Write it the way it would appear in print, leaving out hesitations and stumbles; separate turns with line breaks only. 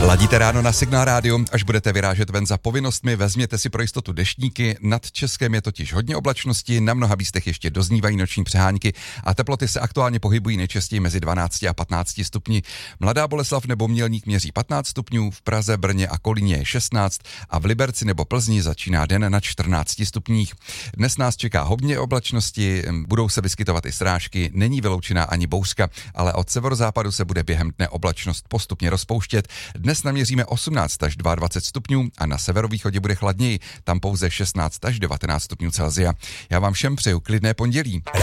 Ladíte ráno na Signál Rádio, až budete vyrážet ven za povinnostmi, vezměte si pro jistotu deštníky, nad Českem je totiž hodně oblačnosti, na mnoha místech ještě doznívají noční přehánky a teploty se aktuálně pohybují nejčastěji mezi 12 a 15 stupni. Mladá Boleslav nebo Mělník měří 15 stupňů, v Praze, Brně a Kolíně je 16 a v Liberci nebo Plzni začíná den na 14 stupních. Dnes nás čeká hodně oblačnosti, budou se vyskytovat i srážky, není vyloučená ani bouřka, ale od severozápadu se bude během dne oblačnost postupně rozpouštět. Dnes naměříme 18 až 22 stupňů a na severovýchodě bude chladněji, tam pouze 16 až 19 stupňů Celsia. Já vám všem přeju klidné pondělí.